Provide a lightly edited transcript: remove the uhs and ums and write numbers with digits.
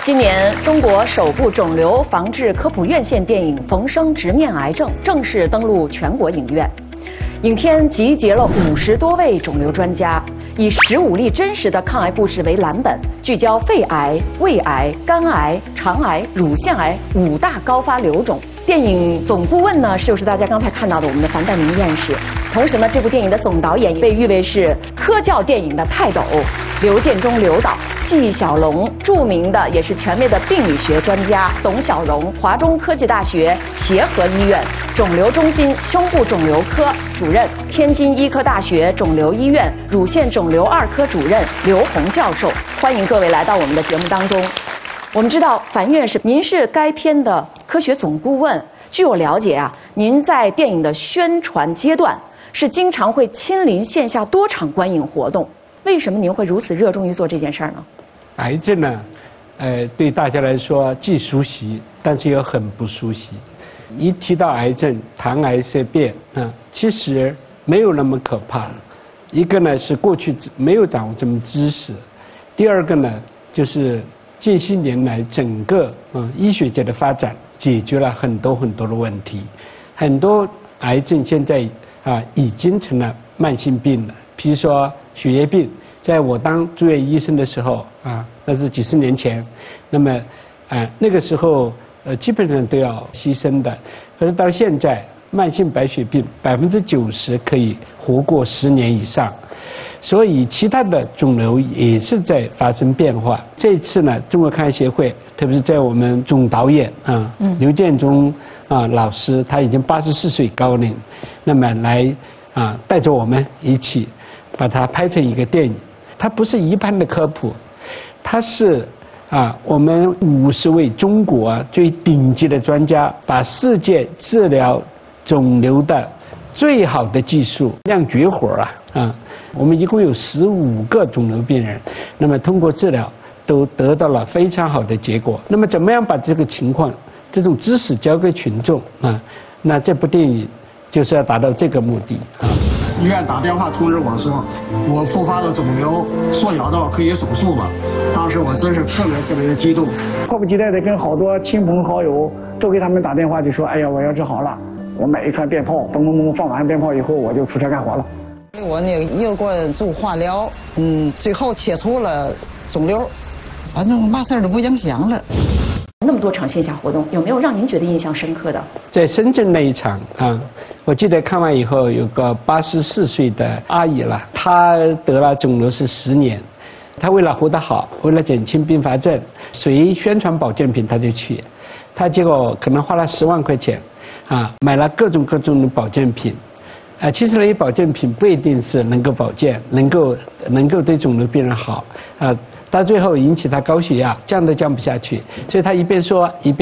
今年，中国首部肿瘤防治科普院线电影《冯生直面癌症》正式登陆全国影院。影片集结了50多位肿瘤专家，以15例真实的抗癌故事为蓝本，聚焦肺癌、胃癌、肝癌、肠癌、乳腺癌5大高发瘤种。电影总顾问呢，就是大家刚才看到的我们的樊岱宁院士。同时呢，这部电影的总导演被誉为是科教电影的泰斗刘建中刘导。纪晓龙，著名的也是权威的病理学专家董小荣，华中科技大学协和医院肿瘤中心胸部肿瘤科主任，天津医科大学肿瘤医院乳腺肿瘤2科主任刘洪教授。欢迎各位来到我们的节目当中。我们知道樊院士，您是该片的科学总顾问。据我了解啊，您在电影的宣传阶段是经常会亲临线下多场观影活动。为什么您会如此热衷于做这件事儿呢？ 癌症呢，对大家来说既熟悉，但是又很不熟悉。一提到癌症，谈癌色变啊，其实没有那么可怕。一个呢是过去没有掌握这么知识，第二个呢就是近些年来整个医学界的发展解决了很多的问题，很多癌症现在已经成了慢性病了。比如说血液病，在我当住院医生的时候那是几十年前，那么那个时候基本上都要牺牲的。可是到现在，慢性白血病90%可以活过10年以上。所以其他的肿瘤也是在发生变化。这一次呢，中国抗癌协会，特别是在我们总导演刘建中老师，他已经84岁高龄，那么来带着我们一起把它拍成一个电影。它不是一般的科普，它是我们50位中国最顶级的专家，把世界治疗肿瘤的最好的技术亮绝活我们一共有15个肿瘤病人，那么通过治疗都得到了非常好的结果。那么怎么样把这个情况、这种知识交给群众那这部电影就是要达到这个目的医院打电话通知我说，我复发的肿瘤缩小到可以手术了。当时我真是特别的激动， 迫不及待的跟好多亲朋好友都给他们打电话，就说：“哎呀，我要治好了，我买一串鞭炮，嘣嘣嘣，放完鞭炮以后我就出车干活了。” 我那个又给我做化疗，最后切除了肿瘤，反正嘛事儿都不影响了。 那么多场线下活动，有没有让您觉得印象深刻的？ 在深圳那一场我记得看完以后，有个84岁的阿姨了，她得了肿瘤是10年，她为了活得好，为了减轻并发症，谁宣传保健品她就去，她结果可能花了10万块钱买了各种的保健品。其实那些保健品不一定是能够保健，能够对肿瘤病人好到最后引起他高血压，降都降不下去，所以他一边说一边